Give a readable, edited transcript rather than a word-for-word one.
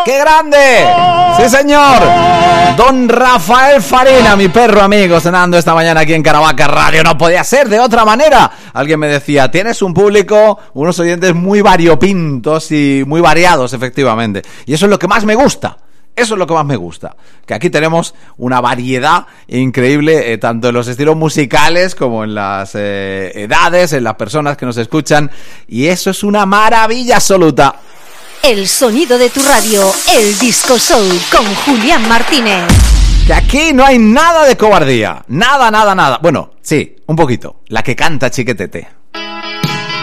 ¡Qué grande! ¡Sí, señor! Don Rafael Farina, mi perro amigo, cenando esta mañana aquí en Caravaca Radio. No podía ser de otra manera. Alguien me decía, tienes un público, unos oyentes muy variopintos y muy variados, efectivamente. Y eso es lo que más me gusta. Eso es lo que más me gusta, que aquí tenemos una variedad increíble, tanto en los estilos musicales como en las edades, en las personas que nos escuchan, y eso es una maravilla absoluta. El sonido de tu radio, el Disco Soul con Julián Martínez. Que aquí no hay nada de cobardía, nada. Bueno, sí, un poquito, la que canta Chiquetete.